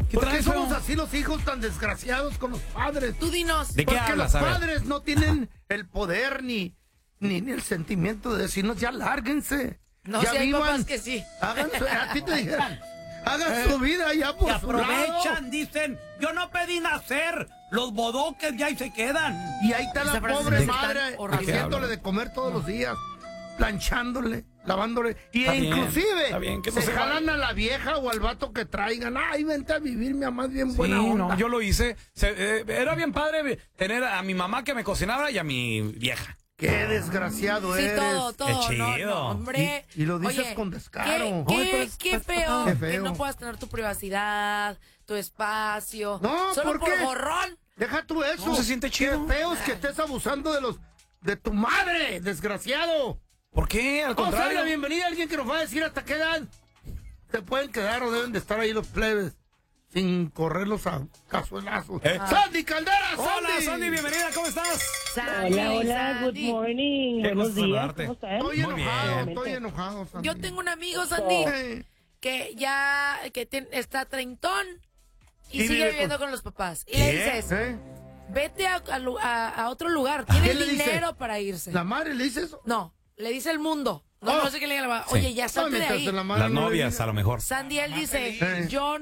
¿Por qué somos así los hijos tan desgraciados con los padres? Tú dinos. ¿De qué Porque hablas? los padres no tienen el poder ni el sentimiento de decirnos ya lárguense. No, ya si hay vivan, papás que sí. a ti te dijeron, hagan su vida ya por Y su lado. aprovechan, dicen, yo no pedí nacer, los bodoques ya ahí se quedan. Y ahí está la Esa frase pobre es tan madre horrible. haciéndole de comer todos los días, planchándole, lavándole. Y Está bien, inclusive está bien, que no se se jalan vaya. a la vieja o al vato que traigan. Ay, vente a vivir, mi mamá es bien Sí, buena onda. no, yo lo hice. Era bien padre tener a mi mamá que me cocinaba y a mi vieja. Qué desgraciado Sí, eres. todo. Qué No, chido. no, hombre. Y lo dices Oye, con descaro. Qué feo Qué que feo. no puedas tener tu privacidad, tu espacio. No, solo ¿por por qué? gorrón. Deja tú eso. No, se siente chido. Qué feo es que estés abusando de tu madre, desgraciado. ¿Por qué? Al Vamos a darle contrario. la bienvenida a alguien que nos va a decir hasta qué edad se pueden quedar o deben de estar ahí los plebes sin correrlos a cazuelazos. ¡Sandy Caldera! Hola, Sandy, bienvenida, ¿cómo estás? Sandy, Hola, good Sandy. morning. Qué Buenos gusto días, saludarte. ¿cómo están? Estoy Muy enojado, bien. estoy enojado, Sandy. Yo tengo un amigo, Sandy, Sí. que ya está treintón y Y sigue vive viviendo con- con los papás. Y ¿Qué? le dices, ¿Eh? vete a otro lugar, tiene ¿Quién le dice? dinero para irse. ¿La madre le dice eso? No, le dice el mundo. No, Oh. no sé qué le llama. Oye, ya No, salte de mientras ahí. de la madre Las no le novias, diga. a lo mejor. Sandy, él dice, Eh. yo